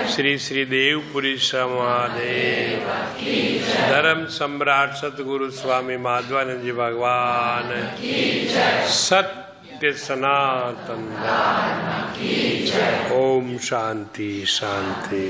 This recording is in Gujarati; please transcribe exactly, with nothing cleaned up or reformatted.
શ્રી શ્રી દેવપુરી મહાદેવ, ધર્મ સમ્રાટ સદગુરુ સ્વામી માધવાનંદજી ભગવાન, સત્ય સનાતન, ઓમ શાંતિ શાંતિ.